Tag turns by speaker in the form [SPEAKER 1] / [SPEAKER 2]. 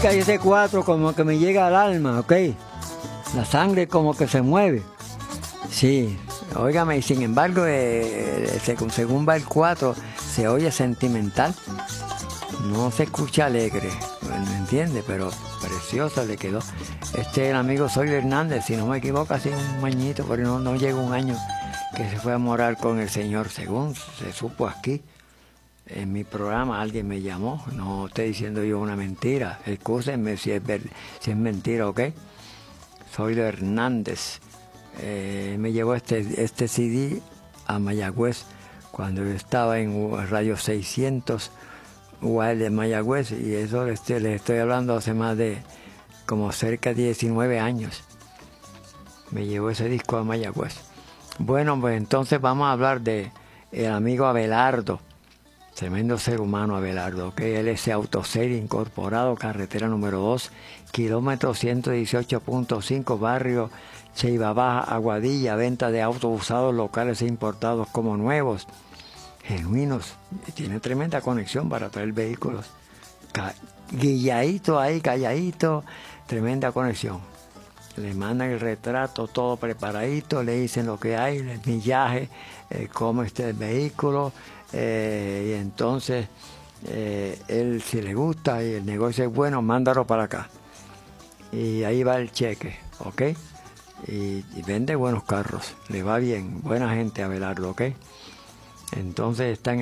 [SPEAKER 1] música y ese 4 como que me llega al alma, ¿ok? La sangre como que se mueve. Sí, óigame, y sin embargo, según va el 4, se oye sentimental. No se escucha alegre, ¿me entiende? Pero preciosa le quedó. El amigo Soy Hernández, si no me equivoco, hace un añito, pero no llega un año que se fue a morar con el Señor, según se supo aquí. En mi programa alguien me llamó, no estoy diciendo yo una mentira, excúsenme si es mentira, ¿ok? Soy Hernández. Me llevó este CD a Mayagüez cuando yo estaba en Radio 600 UAL de Mayagüez, y eso les estoy hablando hace más de como cerca de 19 años. Me llevó ese disco a Mayagüez. Bueno, pues entonces vamos a hablar de el amigo Abelardo. Tremendo ser humano Abelardo, ¿ok? Él es Autoserie Incorporado, carretera número 2, kilómetro 118.5, barrio Ceiba Baja, Aguadilla, venta de autos usados locales e importados como nuevos, genuinos. Tiene tremenda conexión para traer vehículos. Guilladito ahí, calladito, tremenda conexión. Le mandan el retrato todo preparadito, le dicen lo que hay, el millaje, cómo está el vehículo, y entonces él, si le gusta y el negocio es bueno, mándalo para acá. Y ahí va el cheque, ¿ok? Y vende buenos carros, le va bien, buena gente Abelardo, ¿ok? Entonces están